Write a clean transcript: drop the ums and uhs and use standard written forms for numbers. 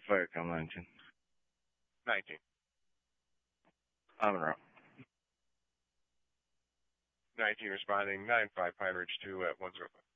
fire call 19. 19. On the route. 19 responding, 9-5 Pine Ridge 2 at 105.